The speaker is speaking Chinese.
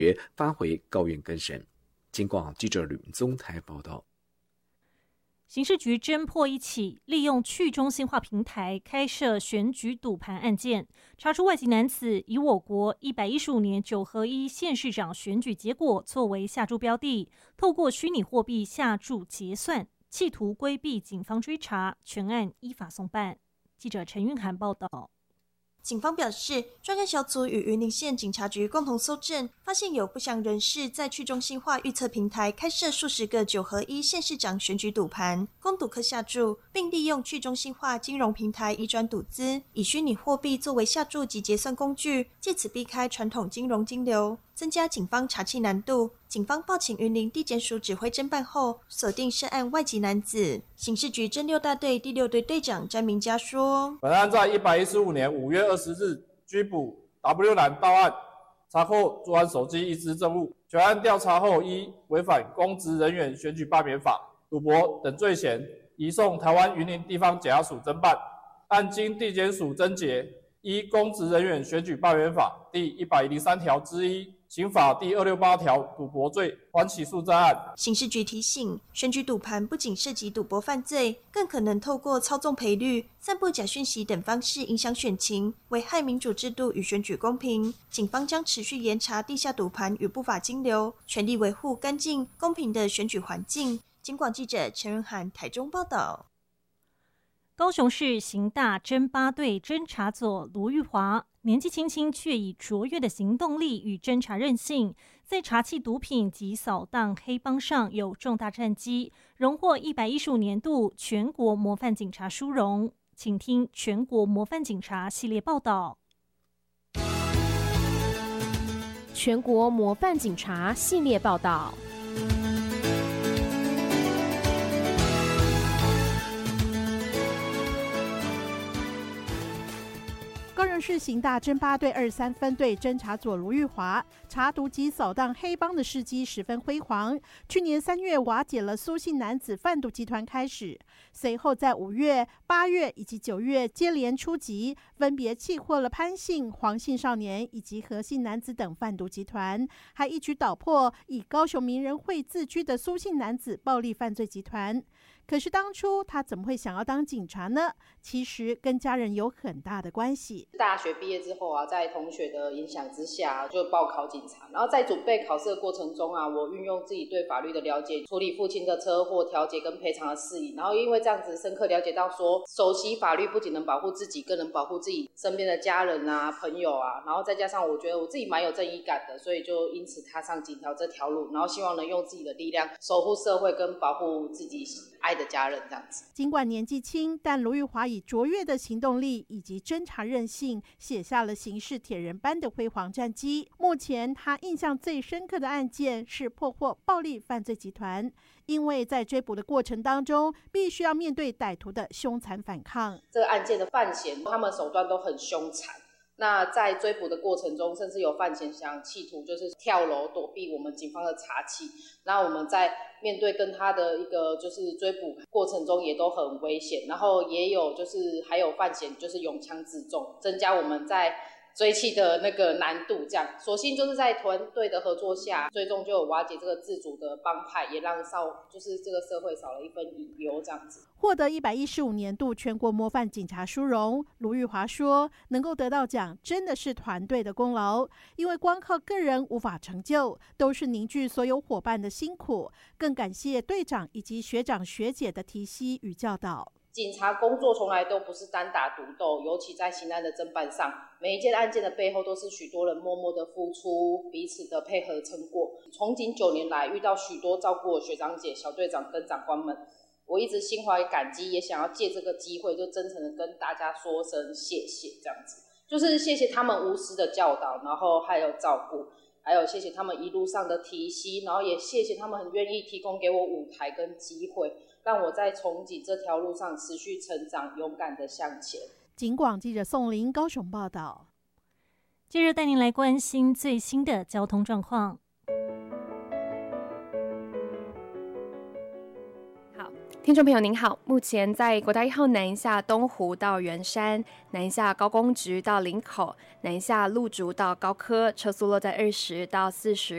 发回高院更审。警广记者吕明宗台报道。 刑事局侦破一起利用去中心化平台开设选举赌盘案件，查出外籍男子以我国115年9合1县市长选举结果作为下注标的，透过虚拟货币下注结算，企图规避警方追查，全案依法送办。记者陈韵涵报道。 警方表示，专案小组与云林县警察局共同搜证，发现有不详人士在去中心化预测平台开设数十个9合1县市长选举赌盘，供赌客下注，并利用去中心化金融平台移转赌资，以虚拟货币作为下注及结算工具，借此避开传统金融金流，增加警方查缉难度。警方报请云林地检署指挥侦办后，锁定涉案外籍男子。刑事局侦6大队第6队队长詹明佳说：“ 本案在115年5月20日拘捕 W 男到案，查获作案手机一支证物。全案调查后，依违反公职人员选举罢免法、赌博等罪嫌，移送台湾云林地方检察署侦办。案经地检署侦结，依公职人员选举罢免法第103条之一。”刑法第268条赌博罪还起诉在案。 刑事局提醒，选举赌盘不仅涉及赌博犯罪，更可能透过操纵赔率、散布假讯息等方式影响选情，危害民主制度与选举公平。警方将持续严查地下赌盘与不法金流，全力维护干净公平的选举环境。警广记者陈润涵台中报道。 高雄市刑大侦8队侦查佐卢玉华年纪轻轻，却以卓越的行动力与侦查韧性，在查缉毒品及扫荡黑帮上有重大战绩，荣获115年度全国模范警察殊荣。请听全国模范警察系列报道。 全国模范警察系列报道。 高雄市刑大侦8队23分队侦查佐卢玉华查毒及扫荡黑帮的事迹十分辉煌。去年3月瓦解了苏姓男子贩毒集团开始，随后在5月、8月以及9月接连出击，分别缉获了潘姓、黄姓少年以及何姓男子等贩毒集团，还一举捣破以高雄名人会自居的苏姓男子暴力犯罪集团。可是当初他怎么会想要当警察呢？其实跟家人有很大的关系。 大学毕业之后啊，在同学的影响之下，就报考警察。然后在准备考试的过程中啊，我运用自己对法律的了解，处理父亲的车祸调解跟赔偿的事宜。然后因为这样子深刻了解到说，熟悉法律不仅能保护自己，更能保护自己身边的家人啊、朋友啊。然后再加上我觉得我自己蛮有正义感的，所以就因此踏上警察这条路。然后希望能用自己的力量守护社会跟保护自己爱的家人这样子。 尽管年纪轻，但卢玉华以卓越的行动力以及侦查韧性，写下了刑事铁人般的辉煌战绩。目前他印象最深刻的案件是破获暴力犯罪集团，因为在追捕的过程当中，必须要面对歹徒的凶残反抗。 这个案件的犯嫌，他们手段都很凶残。那在追捕的过程中，甚至有犯嫌想企图就是跳楼躲避我们警方的查缉。那我们在面对跟他的一个就是追捕过程中也都很危险，然后也有就是还有犯嫌就是拥枪自重，增加我们在追缉的那个难度。这样，所幸就是在团队的合作下，最终就有瓦解这个自主的帮派，也让就是这个社会少了一分隐忧这样子。 获得115年度全国模范警察殊荣，卢玉华说，能够得到奖真的是团队的功劳，因为光靠个人无法成就，都是凝聚所有伙伴的辛苦，更感谢队长以及学长学姐的提携与教导。 警察工作从来都不是单打独斗，尤其在刑案的侦办上，每一件案件的背后都是许多人默默的付出，彼此的配合成果。从警9年来，遇到许多照顾我学长姐、小队长跟长官们，我一直心怀感激，也想要借这个机会就真诚的跟大家说声谢谢。这样子就是谢谢他们无私的教导，然后还有照顾，还有谢谢他们一路上的提携，然后也谢谢他们很愿意提供给我舞台跟机会，让我在从警这条路上持续成长，勇敢的向前。 警广记者宋林高雄报道。 接着带您来关心最新的交通状况。 听众朋友您好，目前在国道1号南下东湖到圆山，南下高工局到林口，南下路竹到高科，车速落在20到40